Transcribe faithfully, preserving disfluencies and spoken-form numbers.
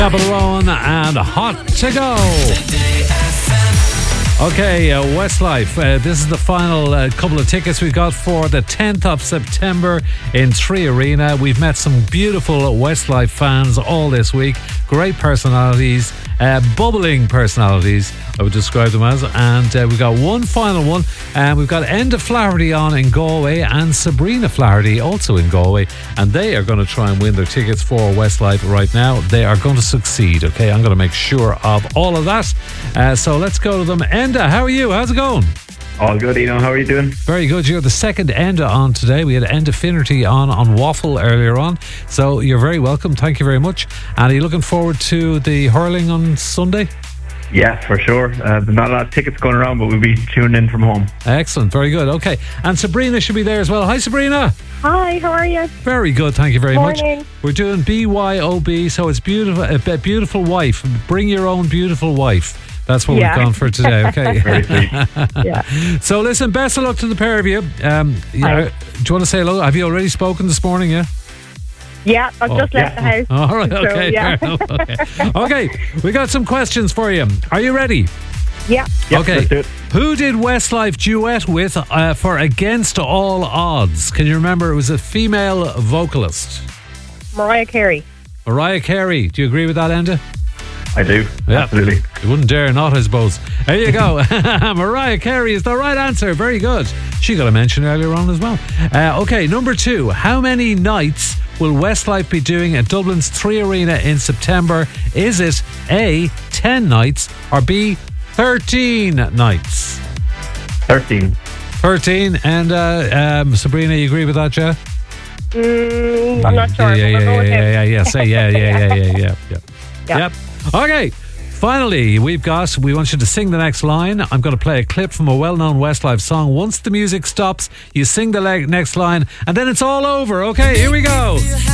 Capital One and Hot to Go. Okay, uh, Westlife, uh, this is the final uh, couple of tickets we've got for the tenth of September in Three Arena. We've met some beautiful Westlife fans all this week. Great personalities, uh, bubbling personalities, I would describe them as. And uh, we've got one final one. And we've got Enda Flaherty on in Galway and Sabrina Flaherty also in Galway. And they are going to try and win their tickets for Westlife right now. They are going to succeed, okay? I'm going to make sure of all of that. Uh, so let's go to them. Enda, how are you? How's it going? All good, Eno. How are you doing? Very good. You're the second Enda on today. We had Enda Finnerty on on Waffle earlier on. So you're very welcome. Thank you very much. And are you looking forward to the hurling on Sunday? Yeah, for sure. Uh, there's not a lot of tickets going around, but we'll be tuning in from home. Excellent. Very good. Okay. And Sabrina should be there as well. Hi, Sabrina. Hi, how are you? Very good. Thank you very Morning. much. We're doing B Y O B, so it's beautiful. A beautiful wife. Bring your own beautiful wife. That's what Yeah. we've gone for today, okay? Very sweet. Yeah. So listen, best of luck to the pair of you. Um, you know, do you want to say hello? Have you already spoken this morning, yeah? Yeah, I've Oh, just left the house. All right, So, okay. yeah. Fair enough, okay. Okay, we got some questions for you. Are you ready? Yeah. Yep, Okay. let's do it. Who did Westlife duet with uh, for Against All Odds? Can you remember? It was a female vocalist. Mariah Carey. Mariah Carey. Do you agree with that, Enda? I do. Yeah. Absolutely. You wouldn't dare not, I suppose. There you go. Mariah Carey is the right answer. Very good. She got a mention earlier on as well. Uh, okay, number two. How many nights will Westlife be doing at Dublin's Three Arena in September? Is it A, ten nights, or B, thirteen nights? thirteen. thirteen. And uh, um, Sabrina, you agree with that, yeah? Mm, I'm not sure. Yeah, yeah, I'm gonna yeah, go with yeah, him. yeah, yeah. Say yeah, yeah, yeah, yeah, yeah, yeah. Yeah. Yep. Okay. Finally, we've got, we want you to sing the next line. I'm going to play a clip from a well-known Westlife song. Once the music stops, you sing the le- next line, and then it's all over. Okay, here we go.